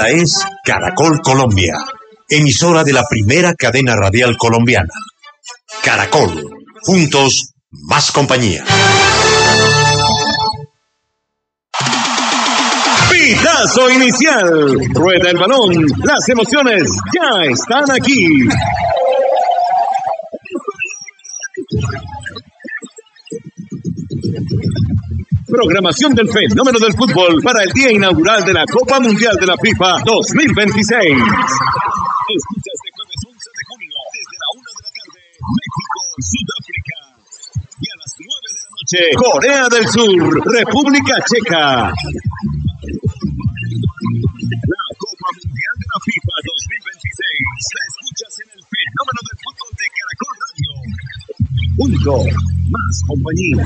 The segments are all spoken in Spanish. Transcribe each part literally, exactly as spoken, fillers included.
Es Caracol Colombia, emisora de la primera cadena radial colombiana. Caracol, juntos, más compañía. Pitazo inicial. Rueda el balón. Las emociones ya están aquí. Programación del fenómeno del fútbol para el día inaugural de la Copa Mundial de la FIFA dos mil veintiséis. Escucha este jueves once de junio, desde la una de la tarde, México, Sudáfrica. Y a las nueve de la noche, Corea del Sur, República Checa. La Copa Mundial de la FIFA dos mil veintiséis la escuchas en el fenómeno del fútbol de Caracol Radio. Junto, más compañía.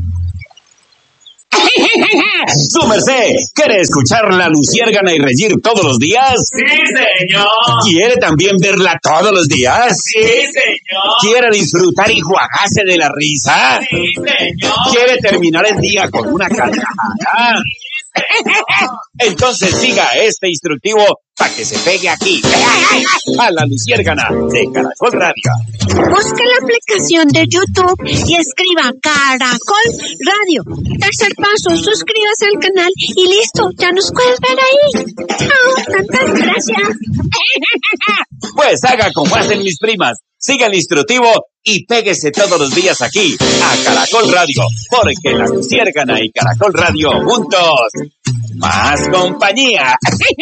¡Su merced! ¿Quiere escuchar La Luciérgana y reír todos los días? ¡Sí, señor! ¿Quiere también verla todos los días? ¡Sí, señor! ¿Quiere disfrutar y juagarse de la risa? ¡Sí, señor! ¿Quiere terminar el día con una carcajada? Entonces siga este instructivo para que se pegue aquí, a La Luciérgana de Caracol Radio. Busque la aplicación de YouTube y escriba Caracol Radio. Tercer paso, suscríbase al canal y listo, ya nos puedes ver ahí. Chao, tantas gracias. Pues haga como hacen mis primas. Siga el instructivo y péguese todos los días aquí, a Caracol Radio, porque La Luciérgana y Caracol Radio juntos, más compañía.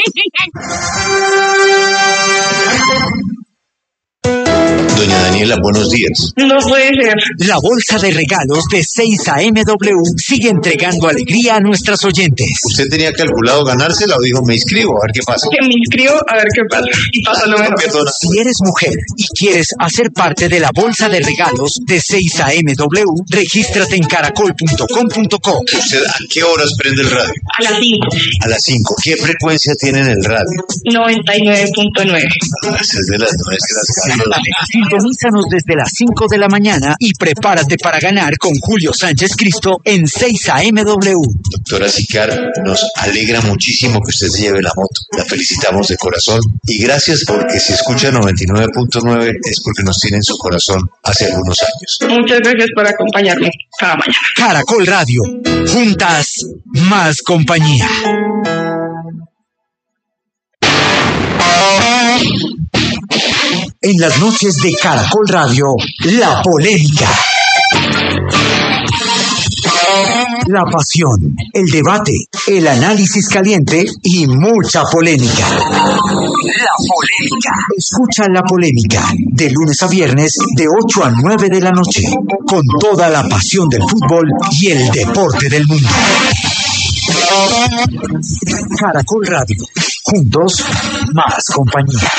Doña Daniela, buenos días. No puede ser. La bolsa de regalos de seis A M W sigue entregando alegría a nuestros oyentes. ¿Usted tenía calculado ganársela o dijo me inscribo? A ver qué pasa. Que me inscribo a ver qué pasa. Y pasa lo mejor. Si eres mujer y quieres hacer parte de la bolsa de regalos de seis A M W, regístrate en caracol punto com punto co. ¿Usted a qué horas prende el radio? A las cinco. A las cinco. ¿Qué frecuencia tiene en el radio? noventa y nueve punto nueve. A las seis de las nueve que las ganas. Sintonízanos desde las cinco de la mañana y prepárate para ganar con Julio Sánchez Cristo en seis A M W. Doctora Sicar, nos alegra muchísimo que usted se lleve la moto. La felicitamos de corazón y gracias porque si escucha noventa y nueve punto nueve es porque nos tiene en su corazón hace algunos años. Muchas gracias por acompañarme cada mañana. Caracol Radio. Juntas, más compañía. En las noches de Caracol Radio, la polémica. La pasión, el debate, el análisis caliente y mucha polémica. La polémica. Escucha La Polémica de lunes a viernes de ocho a nueve de la noche con toda la pasión del fútbol y el deporte del mundo. Caracol Radio. Juntos, más compañía.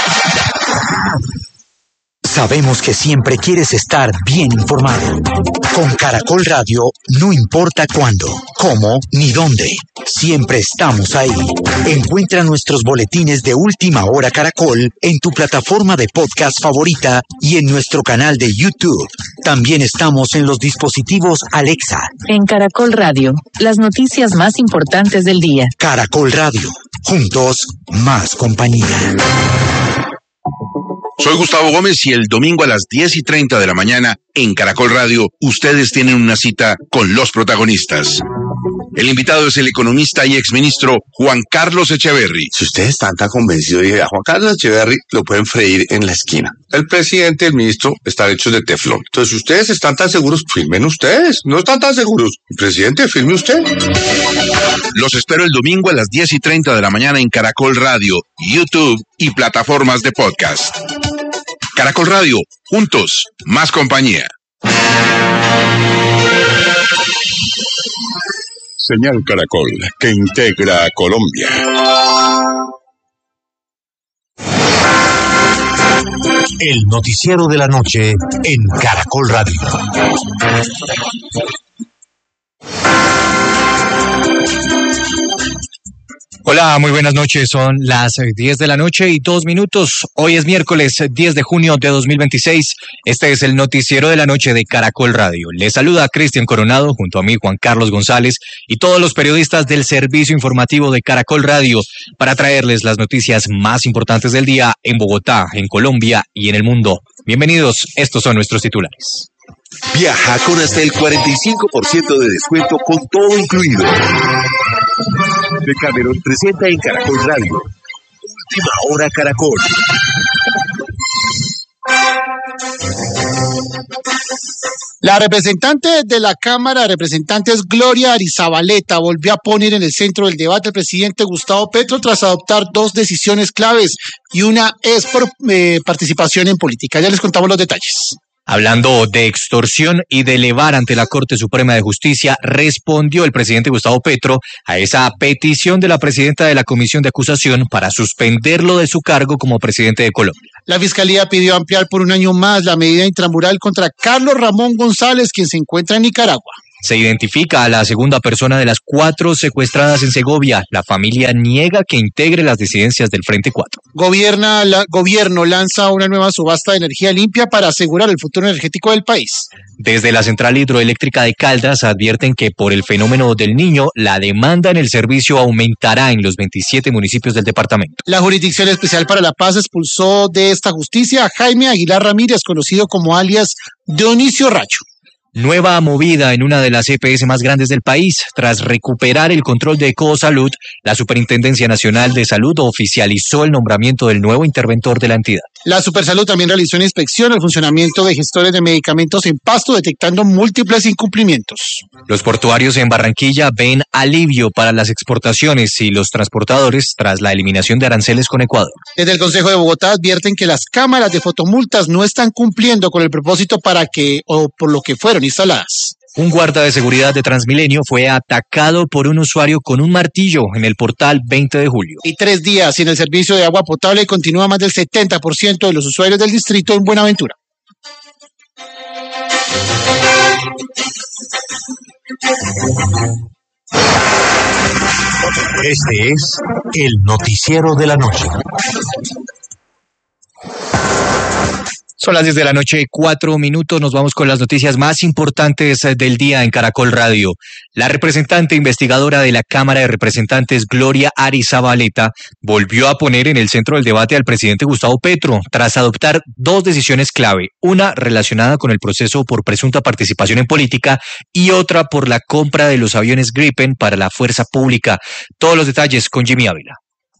Sabemos que siempre quieres estar bien informado. Con Caracol Radio, no importa cuándo, cómo ni dónde, siempre estamos ahí. Encuentra nuestros boletines de Última Hora Caracol en tu plataforma de podcast favorita y en nuestro canal de YouTube. También estamos en los dispositivos Alexa. En Caracol Radio, las noticias más importantes del día. Caracol Radio, juntos, más compañía. Soy Gustavo Gómez y el domingo a las diez y treinta de la mañana en Caracol Radio, ustedes tienen una cita con los protagonistas. El invitado es el economista y exministro Juan Carlos Echeverry. Si ustedes están tan convencidos de que a Juan Carlos Echeverry lo pueden freír en la esquina. El presidente y el ministro están hechos de teflón. Entonces, si ustedes están tan seguros, firmen ustedes. No están tan seguros. El presidente, firme usted. Los espero el domingo a las diez y treinta de la mañana en Caracol Radio, YouTube y plataformas de podcast. Caracol Radio, juntos, más compañía. Señal Caracol, que integra a Colombia. El noticiero de la noche en Caracol Radio. Hola, muy buenas noches. Son las diez de la noche y dos minutos. Hoy es miércoles diez de junio de dos mil veintiséis. Este es el noticiero de la noche de Caracol Radio. Les saluda Cristian Coronado junto a mí, Juan Carlos González, y todos los periodistas del servicio informativo de Caracol Radio para traerles las noticias más importantes del día en Bogotá, en Colombia y en el mundo. Bienvenidos, estos son nuestros titulares. Viaja con hasta el cuarenta y cinco por ciento de descuento con todo incluido. Decameron presenta en Caracol Radio. Última hora Caracol. La representante de la Cámara de Representantes, Gloria Arizabaleta, volvió a poner en el centro del debate al presidente Gustavo Petro tras adoptar dos decisiones claves, y una es por eh, participación en política. Ya les contamos los detalles. Hablando de extorsión y de elevar ante la Corte Suprema de Justicia, respondió el presidente Gustavo Petro a esa petición de la presidenta de la Comisión de Acusación para suspenderlo de su cargo como presidente de Colombia. La Fiscalía pidió ampliar por un año más la medida intramural contra Carlos Ramón González, quien se encuentra en Nicaragua. Se identifica a la segunda persona de las cuatro secuestradas en Segovia. La familia niega que integre las disidencias del Frente cuatro. Gobierna, la, gobierno lanza una nueva subasta de energía limpia para asegurar el futuro energético del país. Desde la central hidroeléctrica de Caldas advierten que por el fenómeno del Niño, la demanda en el servicio aumentará en los veintisiete municipios del departamento. La Jurisdicción Especial para la Paz expulsó de esta justicia a Jaime Aguilar Ramírez, conocido como alias Dionisio Racho. Nueva movida en una de las E P S más grandes del país. Tras recuperar el control de Ecosalud, la Superintendencia Nacional de Salud oficializó el nombramiento del nuevo interventor de la entidad. La Supersalud también realizó una inspección al funcionamiento de gestores de medicamentos en Pasto, detectando múltiples incumplimientos. Los portuarios en Barranquilla ven alivio para las exportaciones y los transportadores tras la eliminación de aranceles con Ecuador. Desde el Consejo de Bogotá advierten que las cámaras de fotomultas no están cumpliendo con el propósito para que o por lo que fueron instaladas. Un guarda de seguridad de Transmilenio fue atacado por un usuario con un martillo en el portal veinte de julio. Y tres días sin el servicio de agua potable, continúa más del setenta por ciento de los usuarios del distrito en Buenaventura. Este es el noticiero de la noche. Son las diez de la noche, cuatro minutos. Nos vamos con las noticias más importantes del día en Caracol Radio. La representante investigadora de la Cámara de Representantes, Gloria Arizabaleta, volvió a poner en el centro del debate al presidente Gustavo Petro tras adoptar dos decisiones clave, una relacionada con el proceso por presunta participación en política y otra por la compra de los aviones Gripen para la fuerza pública. Todos los detalles con Jimmy Ávila.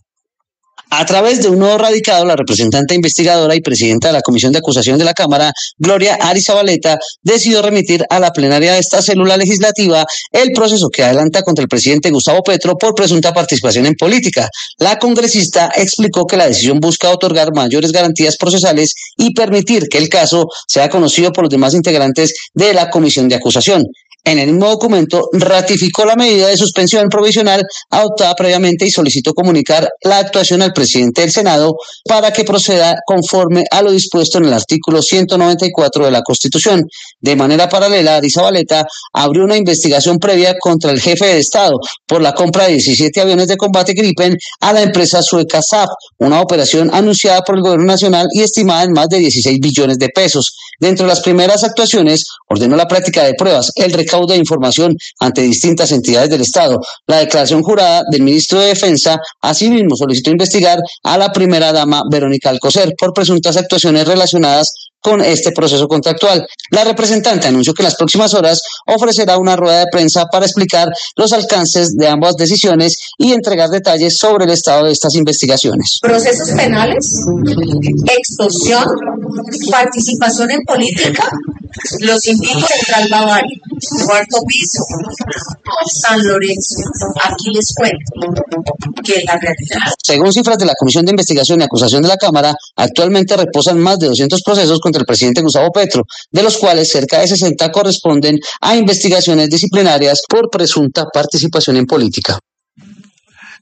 A través de un nuevo radicado, la representante investigadora y presidenta de la Comisión de Acusación de la Cámara, Gloria Arizabaleta, decidió remitir a la plenaria de esta célula legislativa el proceso que adelanta contra el presidente Gustavo Petro por presunta participación en política. La congresista explicó que la decisión busca otorgar mayores garantías procesales y permitir que el caso sea conocido por los demás integrantes de la Comisión de Acusación. En el mismo documento ratificó la medida de suspensión provisional adoptada previamente y solicitó comunicar la actuación al presidente del Senado para que proceda conforme a lo dispuesto en el artículo ciento noventa y cuatro de la Constitución. De manera paralela, Arizabaleta abrió una investigación previa contra el jefe de Estado por la compra de diecisiete aviones de combate Gripen a la empresa sueca S A F, una operación anunciada por el gobierno nacional y estimada en más de dieciséis billones de pesos. Dentro de las primeras actuaciones, ordenó la práctica de pruebas, el recaudo de información ante distintas entidades del Estado. La declaración jurada del ministro de Defensa asimismo solicitó investigar a la primera dama Verónica Alcocer por presuntas actuaciones relacionadas con este proceso contractual. La representante anunció que en las próximas horas ofrecerá una rueda de prensa para explicar los alcances de ambas decisiones y entregar detalles sobre el estado de estas investigaciones. Procesos penales, extorsión, participación en política. Los invito a entrar al Bavaria, cuarto piso, San Lorenzo. Aquí les cuento que es la realidad. Según cifras de la Comisión de Investigación y Acusación de la Cámara, actualmente reposan más de doscientos procesos contra el presidente Gustavo Petro, de los cuales cerca de sesenta corresponden a investigaciones disciplinarias por presunta participación en política.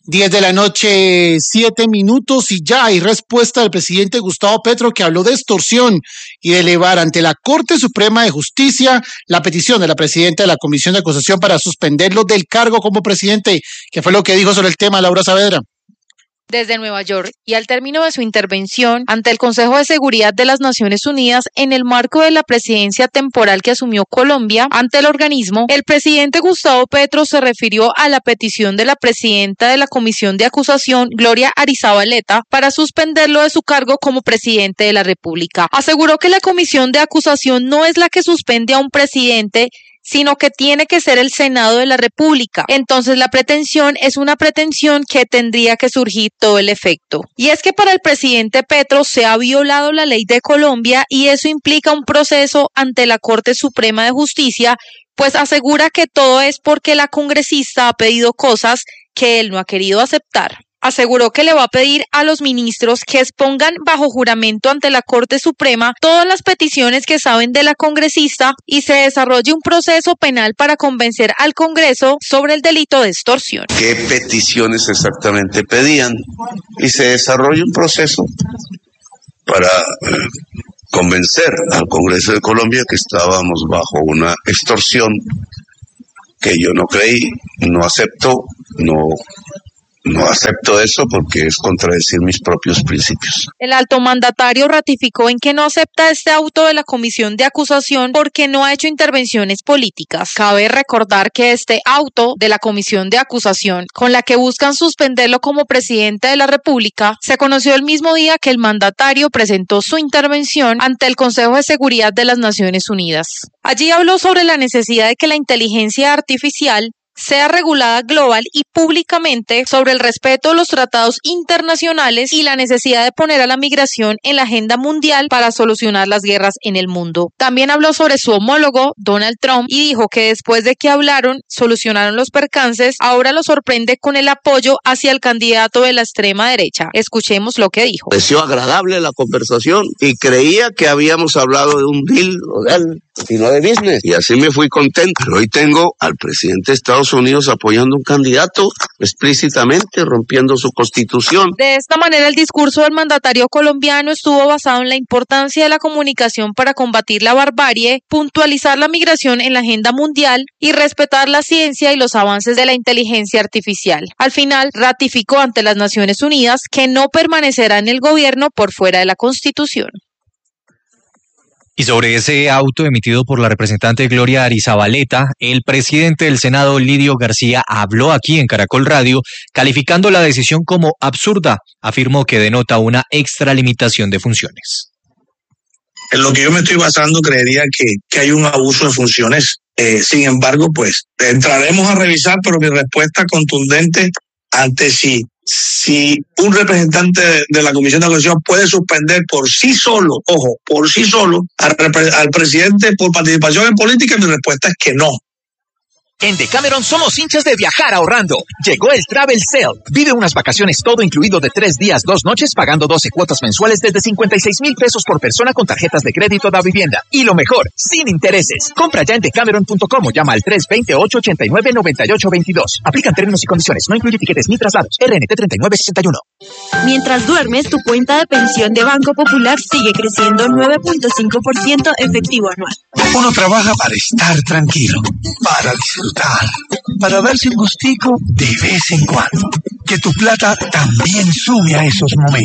diez de la noche, siete minutos, y ya hay respuesta del presidente Gustavo Petro, que habló de extorsión y de elevar ante la Corte Suprema de Justicia la petición de la presidenta de la Comisión de Acusación para suspenderlo del cargo como presidente. ¿Qué fue lo que dijo sobre el tema, Laura Saavedra? Desde Nueva York, y al término de su intervención ante el Consejo de Seguridad de las Naciones Unidas en el marco de la presidencia temporal que asumió Colombia ante el organismo, el presidente Gustavo Petro se refirió a la petición de la presidenta de la Comisión de Acusación, Gloria Arizabaleta, para suspenderlo de su cargo como presidente de la República. Aseguró que la Comisión de Acusación no es la que suspende a un presidente, sino que tiene que ser el Senado de la República. Entonces la pretensión es una pretensión que tendría que surgir todo el efecto. Y es que para el presidente Petro se ha violado la ley de Colombia y eso implica un proceso ante la Corte Suprema de Justicia, pues asegura que todo es porque la congresista ha pedido cosas que él no ha querido aceptar. Aseguró que le va a pedir a los ministros que expongan bajo juramento ante la Corte Suprema todas las peticiones que saben de la congresista y se desarrolle un proceso penal para convencer al Congreso sobre el delito de extorsión. ¿Qué peticiones exactamente pedían? Y se desarrolla un proceso para eh, convencer al Congreso de Colombia que estábamos bajo una extorsión que yo no creí, no acepto, no... No acepto eso porque es contradecir mis propios principios. El alto mandatario ratificó en que no acepta este auto de la Comisión de Acusación porque no ha hecho intervenciones políticas. Cabe recordar que este auto de la Comisión de Acusación, con la que buscan suspenderlo como presidente de la República, se conoció el mismo día que el mandatario presentó su intervención ante el Consejo de Seguridad de las Naciones Unidas. Allí habló sobre la necesidad de que la inteligencia artificial sea regulada global y públicamente, sobre el respeto de los tratados internacionales y la necesidad de poner a la migración en la agenda mundial para solucionar las guerras en el mundo. También habló sobre su homólogo, Donald Trump, y dijo que después de que hablaron, solucionaron los percances, ahora lo sorprende con el apoyo hacia el candidato de la extrema derecha. Escuchemos lo que dijo. Pareció agradable la conversación y creía que habíamos hablado de un deal real y no de business, y así me fui contento. Pero hoy tengo al presidente de Estados Unidos apoyando un candidato explícitamente rompiendo su constitución. De esta manera, el discurso del mandatario colombiano estuvo basado en la importancia de la comunicación para combatir la barbarie, puntualizar la migración en la agenda mundial y respetar la ciencia y los avances de la inteligencia artificial. Al final, ratificó ante las Naciones Unidas que no permanecerá en el gobierno por fuera de la Constitución. Y sobre ese auto emitido por la representante Gloria Arizabaleta, el presidente del Senado, Lidio García, habló aquí en Caracol Radio, calificando la decisión como absurda. Afirmó que denota una extralimitación de funciones. En lo que yo me estoy basando, creería que, que hay un abuso de funciones. Eh, sin embargo, pues entraremos a revisar, pero mi respuesta contundente ante si Si un representante de la Comisión de Acusación puede suspender por sí solo, ojo, por sí solo, al, al presidente por participación en política, mi respuesta es que no. En Decameron somos hinchas de viajar ahorrando. Llegó el Travel Sale. Vive unas vacaciones todo incluido de tres días, dos noches, pagando doce cuotas mensuales desde cincuenta y seis mil pesos por persona con tarjetas de crédito da vivienda. Y lo mejor, sin intereses. Compra ya en decameron punto com o llama al tres dos cero, ocho ocho nueve, nueve ocho dos dos. Aplican términos y condiciones. No incluye tiquetes ni traslados. R N T treinta y nueve sesenta y uno. Mientras duermes, tu cuenta de pensión de Banco Popular sigue creciendo nueve punto cinco por ciento efectivo anual. Uno trabaja para estar tranquilo, para disfrutar, para darse un gustico de vez en cuando. Que tu plata también sume a esos momentos.